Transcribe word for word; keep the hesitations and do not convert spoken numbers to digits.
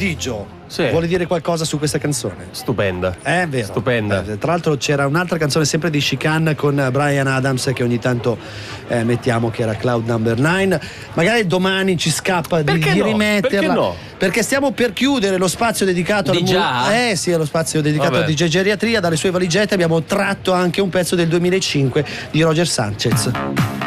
Digio. Sì. Vuole dire qualcosa su questa canzone? Stupenda. È vero. Stupenda. Eh, tra l'altro c'era un'altra canzone sempre di Chicane con Bryan Adams che ogni tanto eh, mettiamo, che era Cloud Number nine. Magari domani ci scappa di, Perché di no? rimetterla. Perché no? Perché stiamo per chiudere lo spazio dedicato Di al già? Eh sì, è lo spazio dedicato Vabbè. a D J Geriatria. Dalle sue valigette abbiamo tratto anche un pezzo del duemilacinque di Roger Sanchez.